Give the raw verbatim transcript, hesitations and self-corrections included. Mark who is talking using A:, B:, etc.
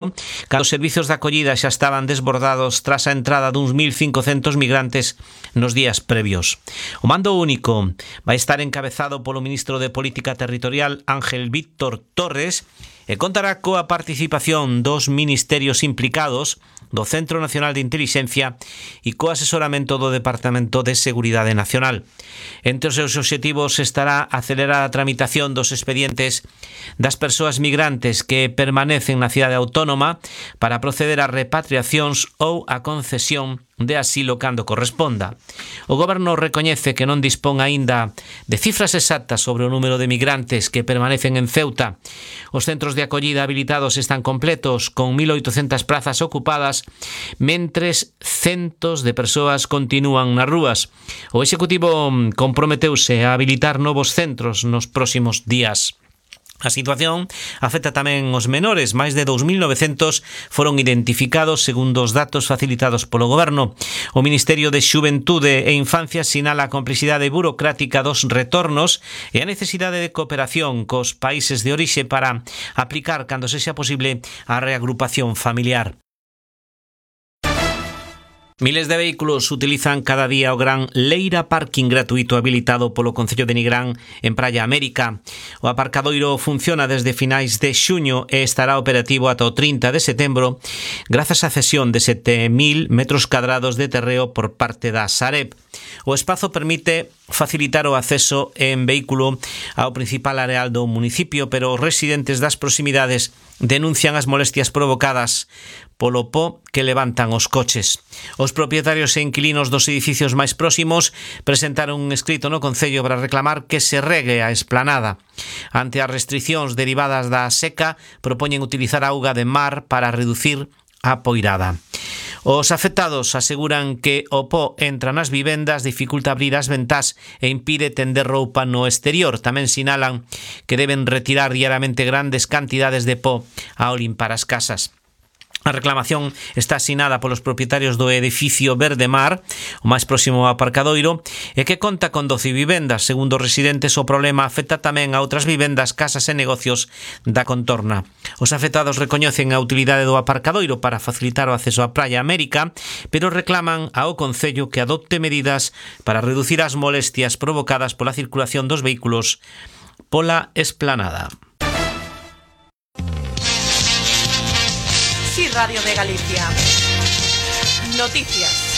A: xuño, cando os servizos de acollida xa estaban desbordados tras a entrada duns mil cincocentos migrantes nos días previos. O mando único vai estar encabezado polo ministro de Política Territorial Ángel Víctor Torres e contará coa participación dos ministerios implicados, do Centro Nacional de Intelixencia e co asesoramento do Departamento de Seguridade Nacional. Entre os seus obxectivos estará acelerar a tramitación dos expedientes das persoas migrantes que permanecen na cidade autónoma para proceder a repatriacións ou a concesión de asilo cando corresponda. O Goberno recoñece que non dispón aínda de cifras exactas sobre o número de migrantes que permanecen en Ceuta. Os centros de acollida habilitados están completos, con mil oitocentas prazas ocupadas, mentres centos de persoas continúan nas rúas. O Executivo comprometeuse a habilitar novos centros nos próximos días. A situación afecta tamén os menores. Máis de dous mil novecentos foron identificados segundo os datos facilitados polo Goberno. O Ministerio de Xuventude e Infancia sinala a complexidade burocrática dos retornos e a necesidade de cooperación cos países de orixe para aplicar, cando sexa posible, a reagrupación familiar. Miles de vehículos utilizan cada día o gran Leira Parking gratuito habilitado polo Concello de Nigrán en Praia América. O aparcadoiro funciona desde finais de xuño e estará operativo ata o trinta de setembro grazas á cesión de sete mil metros cadrados de terreo por parte da Sareb. O espazo permite facilitar o acceso en vehículo ao principal areal do municipio, pero os residentes das proximidades denuncian as molestias provocadas polo po que levantan os coches. Os propietarios e inquilinos dos edificios máis próximos presentaron un escrito no Concello para reclamar que se regue a esplanada. Ante as restricións derivadas da seca, propoñen utilizar auga de mar para reducir a poirada. Os afectados aseguran que o po entra nas vivendas, dificulta abrir as ventás e impide tender roupa no exterior. Tamén sinalan que deben retirar diariamente grandes cantidades de po ao limpar as casas. A reclamación está asinada polos propietarios do edificio Verde Mar, o máis próximo ao aparcadoiro, e que conta con doce vivendas. Segundo os residentes, o problema afecta tamén a outras vivendas, casas e negocios da contorna. Os afectados recoñecen a utilidade do aparcadoiro para facilitar o acceso á Praia América, pero reclaman ao Concello que adopte medidas para reducir as molestias provocadas pola circulación dos vehículos pola esplanada.
B: Sí, Radio de Galicia. Noticias.